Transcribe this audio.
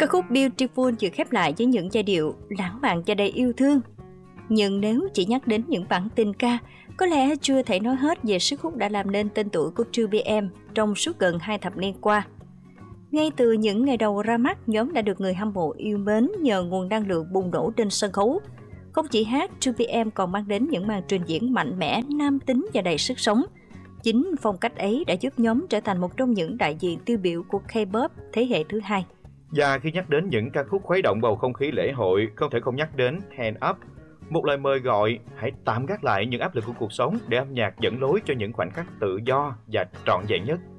Ca khúc Beautiful được khép lại với những giai điệu lãng mạn và đầy yêu thương. Nhưng nếu chỉ nhắc đến những bản tình ca, có lẽ chưa thể nói hết về sức hút đã làm nên tên tuổi của 2PM trong suốt gần 2 thập niên qua. Ngay từ những ngày đầu ra mắt, nhóm đã được người hâm mộ yêu mến nhờ nguồn năng lượng bùng nổ trên sân khấu. Không chỉ hát, 2PM còn mang đến những màn trình diễn mạnh mẽ, nam tính và đầy sức sống. Chính phong cách ấy đã giúp nhóm trở thành một trong những đại diện tiêu biểu của K-pop thế hệ thứ hai. Và khi nhắc đến những ca khúc khuấy động bầu không khí lễ hội, không thể không nhắc đến Hand Up, một lời mời gọi hãy tạm gác lại những áp lực của cuộc sống để âm nhạc dẫn lối cho những khoảnh khắc tự do và trọn vẹn nhất.